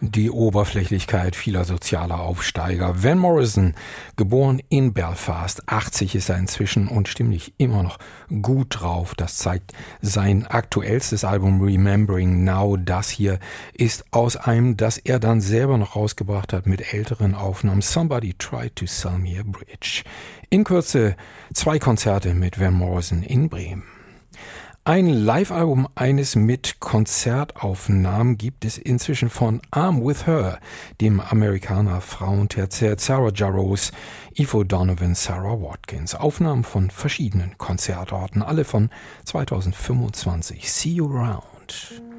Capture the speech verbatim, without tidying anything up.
Die Oberflächlichkeit vieler sozialer Aufsteiger. Van Morrison, geboren in Belfast, achtzig ist er inzwischen und stimmlich immer noch gut drauf. Das zeigt sein aktuellstes Album Remembering Now. Das hier ist aus einem, das er dann selber noch rausgebracht hat mit älteren Aufnahmen. Somebody Tried to Sell Me a Bridge. In Kürze zwei Konzerte mit Van Morrison in Bremen. Ein Live-Album eines mit Konzertaufnahmen gibt es inzwischen von I'm With Her, dem Amerikaner Frauenterzett Sarah Jarosz, Eve O'Donovan, Sarah Watkins. Aufnahmen von verschiedenen Konzertorten, alle von zweitausendfünfundzwanzig. See you around.